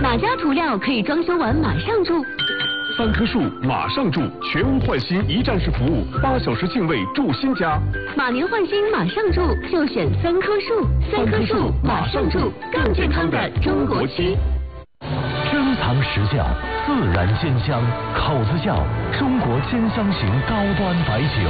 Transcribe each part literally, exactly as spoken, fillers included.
哪家涂料可以装修完马上住？ 三棵树马上住，全屋换新一站式服务，八小时定位住新家。 马年换新马上住，就选三棵树。三棵树马上住，更健康的中国区。 珍藏实窖，自然鲜香，口子窖，中国鲜香型高端白酒。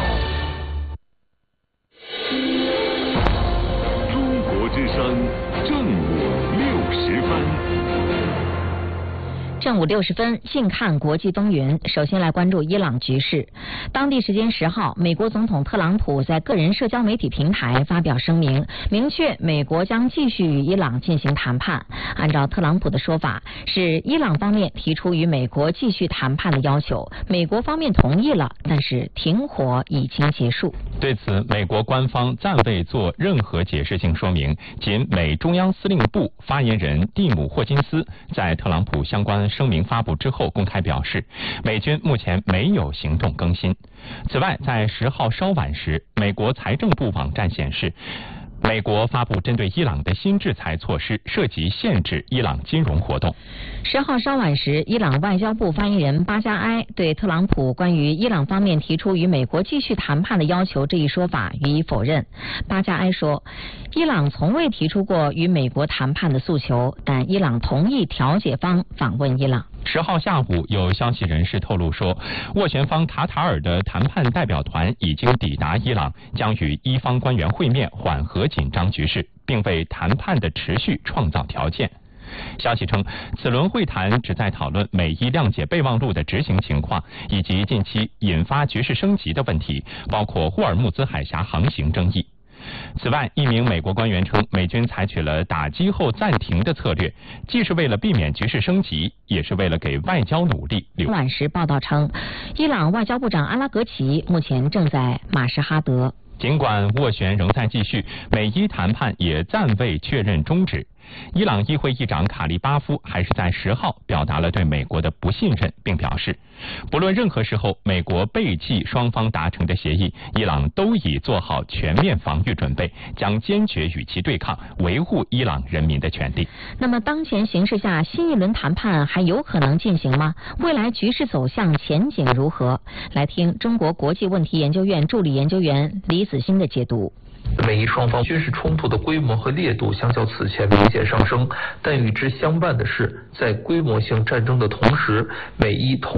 中国之声，正午六十分。 正午六十分，信看国际风云。首先来关注伊朗局势。当地时间十号，美国总统特朗普在个人社交媒体平台发表声明，明确美国将继续与伊朗进行谈判。按照特朗普的说法，是伊朗方面提出与美国继续谈判的要求，美国方面同意了，但是停火已经结束。 对此，美国官方暂未做任何解释性说明。仅美中央司令部发言人蒂姆·霍金斯在特朗普相关声明发布之后公开表示，美军目前没有行动更新。此外，在十号稍晚时，美国财政部网站显示，美国发布针对伊朗的新制裁措施，涉及限制伊朗金融活动。 十号稍晚时，伊朗外交部发言人巴加埃对特朗普关于伊朗方面提出与美国继续谈判的要求这一说法予以否认。巴加埃说，伊朗从未提出过与美国谈判的诉求，但伊朗同意调解方访问伊朗。 十号下午，有消息人士透露说，斡旋方卡塔尔的谈判代表团已经抵达伊朗，将与伊方官员会面，缓和紧张局势，并为谈判的持续创造条件。消息称，此轮会谈旨在讨论美伊谅解备忘录的执行情况，以及近期引发局势升级的问题，包括霍尔木兹海峡航行争议。此外，一名美国官员称，美军采取了打击后暂停的策略，既是为了避免局势升级，也是为了给外交努力留。 晚时报道称，伊朗外交部长阿拉格齐目前正在马什哈德。 尽管斡旋仍在继续，美伊谈判也暂未确认终止。伊朗议会议长卡利巴夫还是在十号表达了对美国的不信任，并表示，不论任何时候美国背弃双方达成的协议，伊朗都已做好全面防御准备，将坚决与其对抗，维护伊朗人民的权利。 那么当前形势下，新一轮谈判还有可能进行吗？未来局势走向前景如何？来听中国国际问题研究院助理研究员李子欣的解读。 美伊双方军事冲突的规模和烈度相较此前明显上升，但与之相伴的是，在规模性战争的同时，美伊同